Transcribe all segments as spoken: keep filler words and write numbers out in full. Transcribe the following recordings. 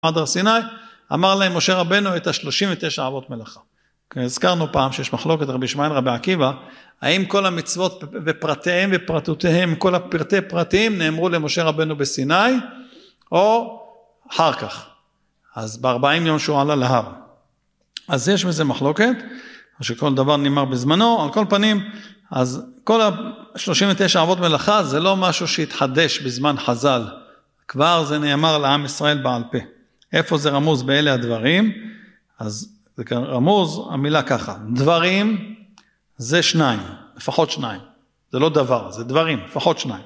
מעמד הר סיני, אמר להם משה רבנו את ה-שלושים ותשע אבות מלאכה. הזכרנו פעם שיש מחלוקת רבי ישמעאל רבי עקיבא, האם כל המצוות ופרטיהם ופרטותיהם, כל הפרטי פרטים נאמרו למשה רבנו בסיני, או אחר כך. אז ב-ארבעים יום שהוא עלה להר. אז יש בזה מחלוקת, שכל דבר נאמר בזמנו, על כל פנים, אז כל ה-שלושים ותשע אבות מלאכה, זה לא משהו שהתחדש בזמן חז"ל, כבר זה נאמר לעם ישראל בעל פה. איפה זה רמוז באלה הדברים? אז זה רמוז, המילה ככה, דברים זה שניים, לפחות שניים, זה לא דבר, זה דברים, לפחות שניים.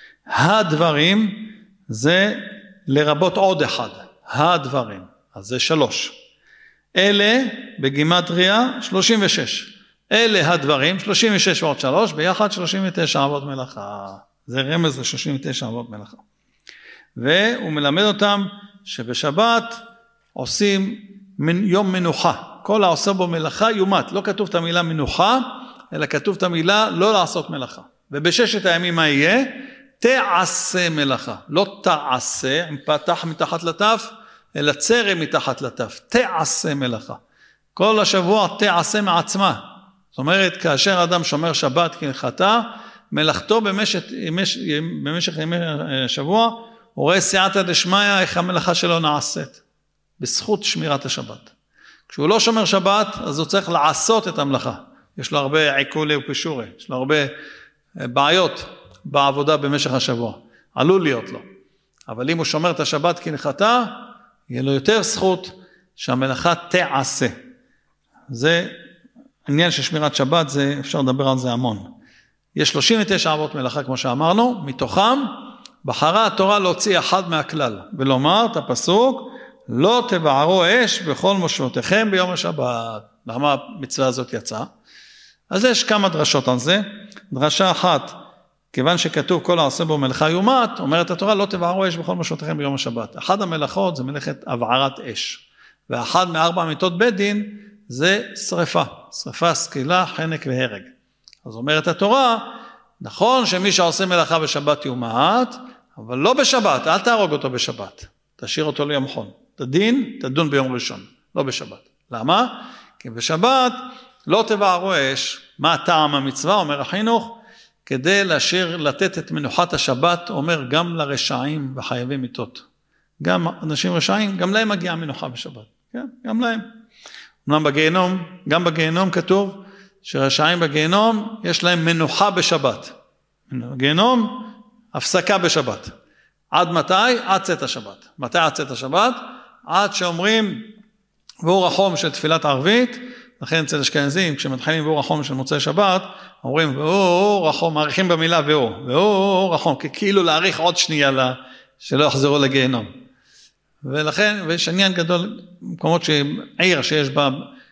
הדברים זה לרבות עוד אחד, הדברים, אז זה שלוש. אלה בגימטריה שלושים ושש, אלה הדברים, שלושים ושש ועוד שלוש, ביחד שלושים ותשע אבות מלאכה, זה רמז ל-שלושים ותשע אבות מלאכה. והוא מלמד אותם שבשבת עושים יום מנוחה, כל העושה בו מלאכה יומת, לא כתוב את המילה מנוחה, אלא כתוב את המילה לא לעשות מלאכה. ובששת הימים מה יהיה? תעשה מלאכה, לא תעשה, עם פתח מתחת לטף, אלא צרם מתחת לטף, תעשה מלאכה. כל השבוע תעשה מעצמה, זאת אומרת, כאשר אדם שומר שבת כהלכתה, מלאכתו במשך, במשך ימי השבוע, הוא רואה סייעתא דשמיא איך המלאכה שלו נעשית, בזכות שמירת השבת. כשהוא לא שומר שבת, אז הוא צריך לעשות את המלאכה. יש לו הרבה עיקולי ופישורי, יש לו הרבה בעיות בעבודה במשך השבוע. עלול להיות לו. אבל אם הוא שומר את השבת כהלכתה, יהיה לו יותר זכות שהמלאכה תעשה. זה עניין של שמירת שבת, זה, אפשר לדבר על זה המון. יש שלושים ותשע אבות מלאכה כמו שאמרנו, מתוכם בחרה התורה להוציא אחד מהכלל, ולומר את הפסוק, לא תבערו אש בכל מושבותיכם ביום השבת. למה המצווה הזאת יצאה? אז יש כמה דרשות על זה. דרשה אחת, כיוון שכתוב כל העושה בו מלאכה יומת, אומרת התורה, לא תבערו אש בכל מושבותיכם ביום השבת. אחד המלאכות זה מלאכת הבערת אש, ואחד מארבע מיתות בית דין זה שריפה, שריפה, סקילה, חנק והרג. אז אומרת התורה, נכון שמי שעושה מלאכה בשבת יומת, אבל לא בשבת, אל תהרוג אותו בשבת, תשאיר אותו ליום חול. תדין, תדון ביום ראשון, לא בשבת. למה? כי בשבת לא תבערו אש. מה הטעם המצווה? אומר החינוך, כדי להשאיר, לתת את מנוחת השבת, אומר גם לרשעים וחייבים מיתות. גם אנשים רשעים, גם להם מגיעה מנוחה בשבת. כן? גם להם. אמנם בגיהנום, גם בגיהנום כתוב, שרשעים בגיהנום יש להם מנוחה בשבת. בגיהנום, הפסקה בשבת. עד מתי? עד צאת השבת. מתי עד צאת השבת? עד שאומרים, ואור החום של תפילת ערבית, לכן אצל אשכנזים, כשמתחילים ואור החום של מוצאי שבת, אומרים, ואור החום, מעריכים במילה ואור, ואור החום, כאילו להעריך עוד שנייה לה, שלא יחזרו לגיהנום. ולכן, ויש עניין גדול, מקומות שעיר שיש בה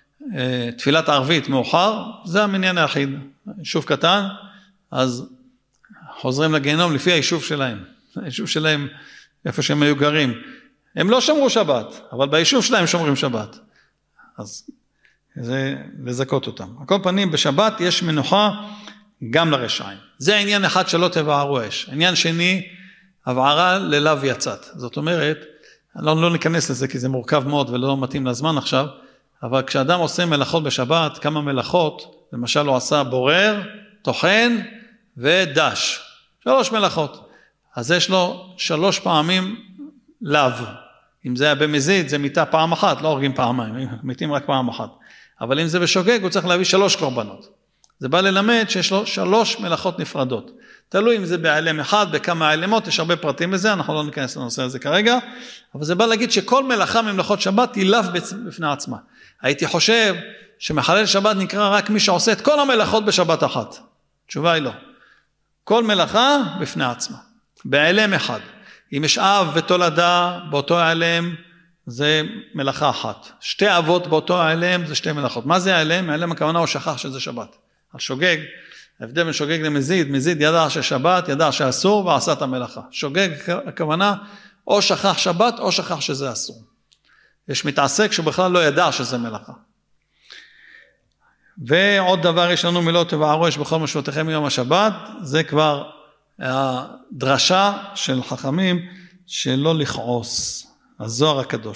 תפילת ערבית מאוחר, זה המניין היחיד, יישוב קטן, אז חוזרים לגיהנום לפי היישוב שלהם, היישוב שלהם, איפה שהם היו גרים, הם לא שמרו שבת, אבל ביישוב שלהם שומרים שבת, אז זה לזכות אותם. על כל פנים, בשבת יש מנוחה גם לרשעים, זה העניין אחד שלא תבערו אש. עניין שני, הבערה ללאו יצאת, זאת אומרת, לא, לא ניכנס לזה כי זה מורכב מאוד ולא מתאים לזמן עכשיו, אבל כשאדם עושה מלאכות בשבת, כמה מלאכות, למשל הוא עשה בורר, טוחן ודש, שלוש מלאכות, אז יש לו שלוש פעמים לאו, אם זה היה במזיד, זה מיטה פעם אחת, לא הורגים פעמיים, מתים רק פעם אחת, אבל אם זה בשוגג, הוא צריך להביא שלוש קורבנות, זה בא ללמד שיש לו שלוש מלאכות נפרדות, תלוי אם זה בעלם אחד, בכמה העלמות, יש הרבה פרטים לזה, אנחנו לא ניכנס לנושא הזה כרגע, אבל זה בא להגיד שכל מלאכה ממלאכות שבת היא לאו בפני עצמה. הייתי חושב שמחלל שבת נקרא רק מי שעושה את כל המלאכות בשבת אחת. תשובה היא לא. כל מלאכה בפני עצמה, בעלם אחד. אם יש אב ותולדה באותו העלם, זה מלאכה אחת. שתי אבות באותו העלם, זה שתי מלאכות. מה זה העלם? העלם הכוונה הוא שכח שזה שבת. על שוגג, ההבדל בין שוגג למזיד, מזיד ידע ששבת, ידע שאסור ועשה את המלאכה. שוגג הכוונה או שכח שבת או שכח שזה אסור. יש מתעסק שבכלל לא ידע שזה מלאכה. ועוד דבר יש לנו מילות תבערו אש בכל מושבותיכם מיום השבת, זה כבר הדרשה של חכמים שלא לכעוס. הזוהר הקדוש.